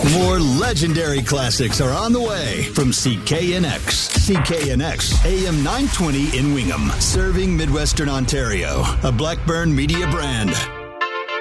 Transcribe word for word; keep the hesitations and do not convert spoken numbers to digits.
More legendary classics are on the way from C K N X. C K N X, A M nine twenty in Wingham, serving Midwestern Ontario. A Blackburn Media brand.